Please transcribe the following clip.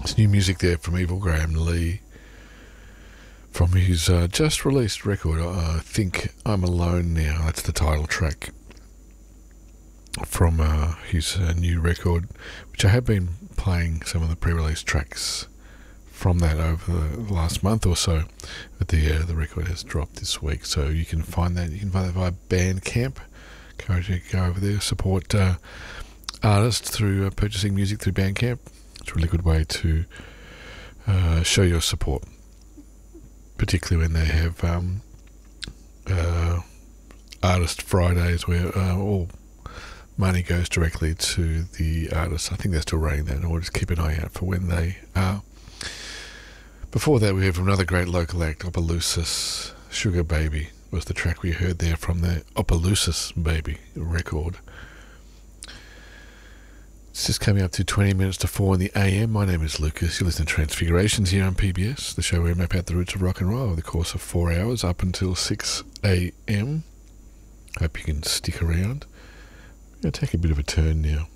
There's new music there from Evil Graham Lee from his just released record, I think I'm Alone Now. That's the title track from his new record, which I have been playing some of the pre-release tracks from that over the last month or so, but the record has dropped this week, so you can find that via Bandcamp. Encourage you to go over there, support artists through purchasing music through Bandcamp. It's a really good way to show your support, particularly when they have Artist Fridays where all money goes directly to the artists. I think they're still running that, and we'll just keep an eye out for when they are. Before that, we have another great local act, Opelousas. Sugar Baby was the track we heard there from the Opelousas Baby record. It's just coming up to 20 minutes to 4 in the AM. My name is Lucas. You're listening to Transfigurations here on PBS, the show where we map out the roots of rock and roll over the course of 4 hours up until 6 AM. Hope you can stick around. I'm going to take a bit of a turn now.